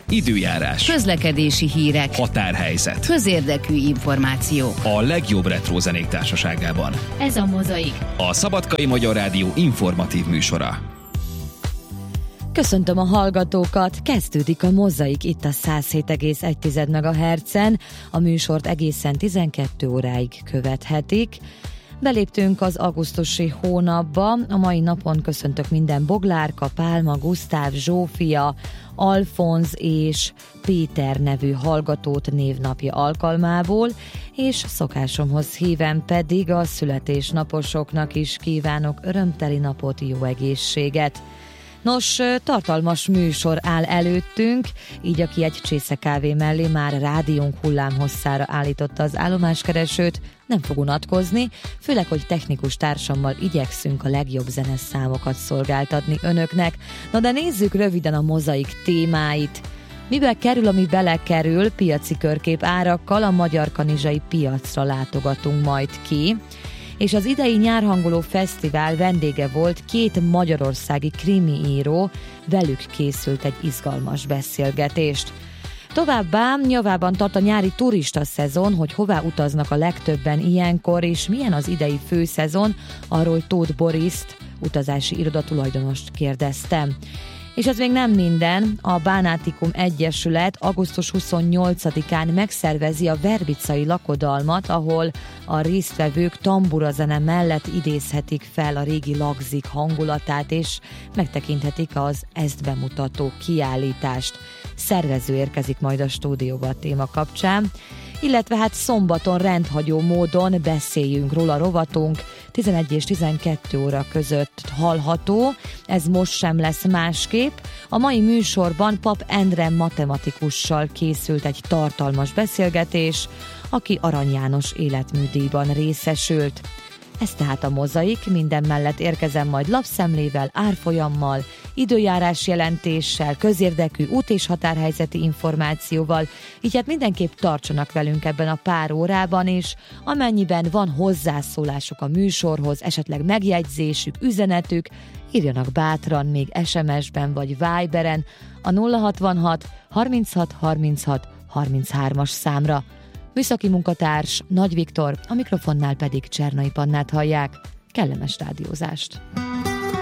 időjárás, közlekedési hírek, határhelyzet, közérdekű információ. a legjobb retro zenék társaságában. Ez a Mozaik. A Szabadkai Magyar Rádió informatív műsora. Köszöntöm a hallgatókat! Kezdődik a Mozaik itt a 107,1 MHz-en. A műsort egészen 12 óráig követhetik. Beléptünk az augusztusi hónapba. A mai napon köszöntök minden Boglárka, Pálma, Gusztáv, Zsófia, Alfonz és Péter nevű hallgatót névnapja alkalmából, és szokásomhoz híven pedig a születésnaposoknak is kívánok örömteli napot, jó egészséget. Nos, tartalmas műsor áll előttünk, így aki egy csésze kávé mellé már rádiónk hullámhosszára állította az állomáskeresőt, nem fog unatkozni, főleg, hogy technikus társammal igyekszünk a legjobb zeneszámokat szolgáltatni önöknek. Na de nézzük röviden a Mozaik témáit. Mibe kerül, ami belekerül, piaci körkép árakkal a Magyar Kanizsai piacra látogatunk majd ki. És az idei nyárhangoló fesztivál vendége volt két magyarországi krimiíró, velük készült egy izgalmas beszélgetést. Továbbá javában tart a nyári turista szezon, hogy hová utaznak a legtöbben ilyenkor, és milyen az idei főszezon, arról Tóth Boriszt, utazási irodatulajdonost kérdeztem. És ez még nem minden, a Bánátikum Egyesület augusztus 28-án megszervezi a verbicai lakodalmat, ahol a résztvevők tamburazene mellett idézhetik fel a régi lagzik hangulatát, és megtekinthetik az ezt bemutató kiállítást. Szervező érkezik majd a stúdióba a téma kapcsán, illetve hát szombaton rendhagyó módon beszéljünk róla rovatunk, 11 és 12 óra között hallható, ez most sem lesz másképp. A mai műsorban Pap Endre matematikussal készült egy tartalmas beszélgetés, aki Arany János életműdíjban részesült. Ez tehát a Mozaik, minden mellett érkezem majd lapszemlével, árfolyammal, időjárás jelentéssel, közérdekű út- és határhelyzeti információval, így hát mindenképp tartsanak velünk ebben a pár órában, és amennyiben van hozzászólásuk a műsorhoz, esetleg megjegyzésük, üzenetük, írjanak bátran még SMS-ben vagy Viberen a 066 36 36 33-as számra. Műszaki munkatárs Nagy Viktor, a mikrofonnál pedig Csernai Pannát hallják. Kellemes rádiózást!